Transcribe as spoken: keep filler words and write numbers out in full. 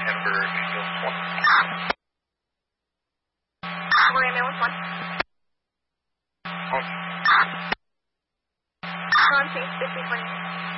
September Angel one. Maria Mills one. On. On Page fifty twenty.